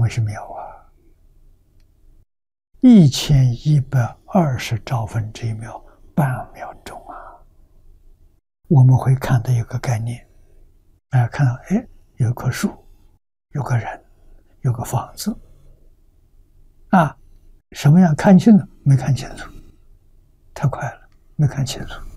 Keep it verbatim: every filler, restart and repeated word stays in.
么是秒啊？一千一百二十兆分之一秒，半秒钟啊！我们会看到一个概念，啊，看到哎，有棵树，有个人，有个房子，啊，什么样看清了？没看清楚，太快了，没看清楚。